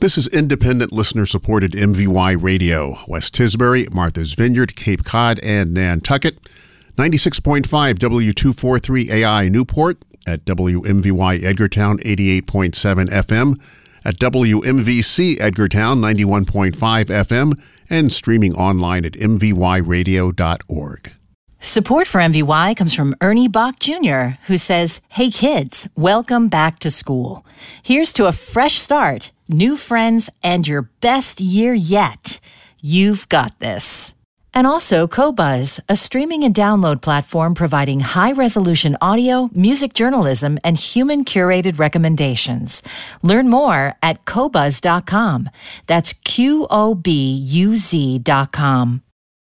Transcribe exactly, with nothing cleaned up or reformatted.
This is independent listener-supported M V Y Radio. West Tisbury, Martha's Vineyard, Cape Cod, and Nantucket. ninety-six point five W two forty-three A I Newport, at W M V Y Edgartown eighty-eight point seven F M, at W M V C Edgartown ninety-one point five F M, and streaming online at m v y radio dot org. Support for M V Y comes from Ernie Bach Junior, who says, "Hey kids, welcome back to school. Here's to a fresh start, new friends, and your best year yet. You've got this." And also Qobuz, a streaming and download platform providing high-resolution audio, music journalism, and human-curated recommendations. Learn more at qobuz dot com. That's Q O B U Z dot com.